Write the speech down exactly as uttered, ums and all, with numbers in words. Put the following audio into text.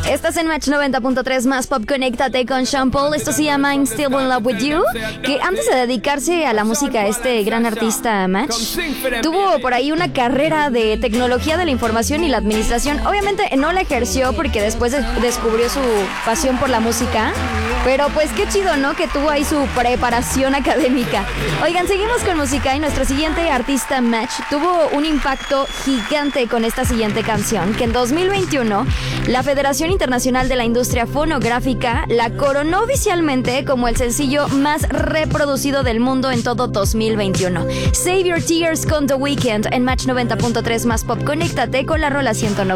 Estás en Match noventa punto tres más Pop. Conéctate con Sean Paul. Esto se llama I'm Still in Love with You. Que antes de dedicarse a la música, este gran artista Match tuvo por ahí una carrera de tecnología de la información y la administración. Obviamente no la ejerció porque después de- descubrió su pasión por la música. Pero pues qué chido, ¿no? Que tuvo ahí su preparación académica. Oigan, seguimos con música y nuestro siguiente artista Match tuvo un impacto gigante con esta siguiente canción, que en dos mil veintiuno la Federación Internacional de la Industria Fonográfica la coronó oficialmente como el sencillo más reproducido del mundo en todo dos mil veintiuno. Save Your Tears con The Weeknd en Match noventa punto tres más Pop. Conéctate con la rola ciento noventa.